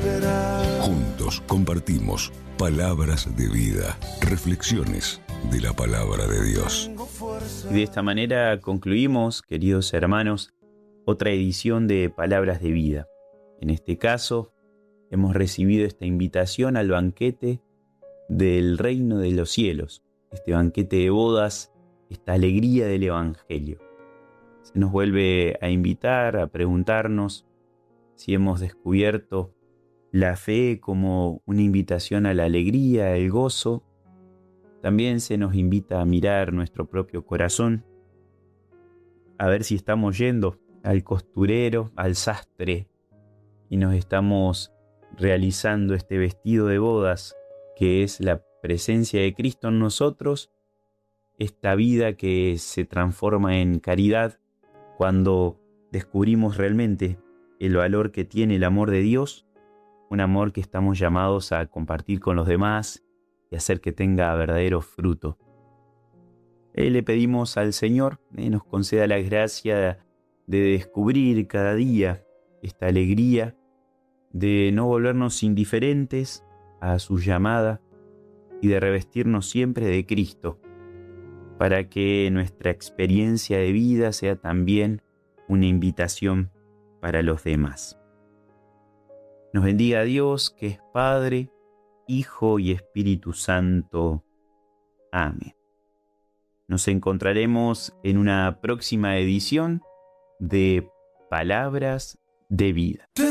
Juntos compartimos palabras de vida, reflexiones de la palabra de Dios. Y de esta manera concluimos, queridos hermanos, otra edición de Palabras de Vida. En este caso, hemos recibido esta invitación al banquete del reino de los cielos, este banquete de bodas, esta alegría del Evangelio. Se nos vuelve a invitar, a preguntarnos si hemos descubierto la fe como una invitación a la alegría, al gozo. También se nos invita a mirar nuestro propio corazón, a ver si estamos yendo al costurero, al sastre, y nos estamos realizando este vestido de bodas, que es la presencia de Cristo en nosotros, esta vida que se transforma en caridad cuando descubrimos realmente el valor que tiene el amor de Dios, un amor que estamos llamados a compartir con los demás y hacer que tenga verdadero fruto. Le pedimos al Señor nos conceda la gracia de descubrir cada día esta alegría, de no volvernos indiferentes a su llamada y de revestirnos siempre de Cristo, para que nuestra experiencia de vida sea también una invitación para los demás. Nos bendiga Dios, que es Padre, Hijo y Espíritu Santo. Amén. Nos encontraremos en una próxima edición de Palabras de Vida.